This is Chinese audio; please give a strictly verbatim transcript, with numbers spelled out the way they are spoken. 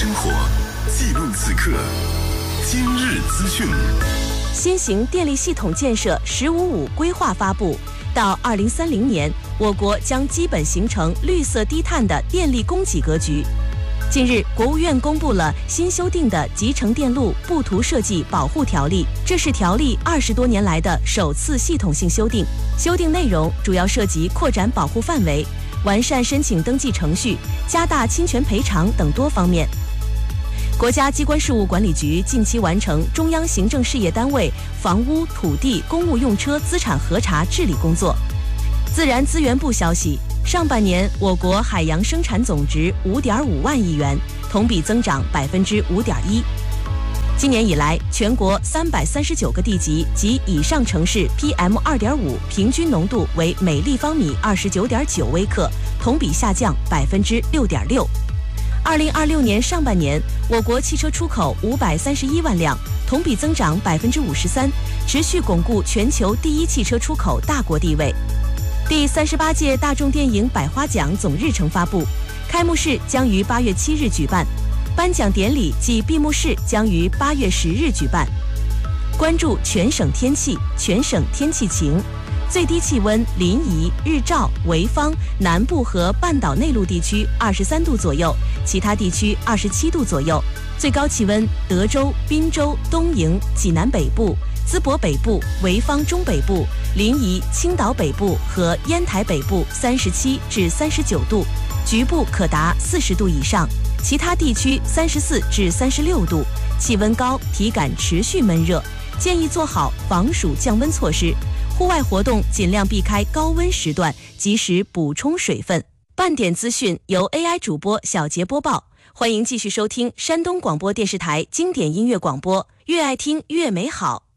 生活，记录此刻。今日资讯。 新型电力系统建设“十五五”规划发布，到二零三零年，我国将基本形成绿色低碳的电力供给格局。近日，国务院公布了新修订的《集成电路布图设计保护条例》，这是条例二十多年来的首次系统性修订。修订内容主要涉及扩展保护范围、完善申请登记程序、加大侵权赔偿等多方面。国家机关事务管理局近期完成中央行政事业单位房屋、土地、公务用车资产核查治理工作。自然资源部消息，上半年我国海洋生产总值五点五万亿元，同比增长百分之五点一。今年以来，全国三百三十九个地级及以上城市 P M 二点五 平均浓度为每立方米二十九点九微克，同比下降百分之六点六。二零二六年上半年，我国汽车出口五百三十一万辆，同比增长百分之五十三，持续巩固全球第一汽车出口大国地位。第三十八届大众电影百花奖总日程发布，开幕式将于八月七日举办，颁奖典礼暨闭幕式将于八月十日举办。关注全省天气，全省天气晴。最低气温，临沂、日照、潍坊南部和半岛内陆地区二十三度左右，其他地区二十七度左右。最高气温，德州、滨州、东营、济南北部、淄博北部、潍坊中北部、临沂、青岛北部和烟台北部三十七至三十九度，局部可达四十度以上，其他地区三十四至三十六度，气温高，体感持续闷热，建议做好防暑降温措施。户外活动尽量避开高温时段，及时补充水分。半点资讯由 A I 主播小杰播报，欢迎继续收听山东广播电视台经典音乐广播，越爱听越美好。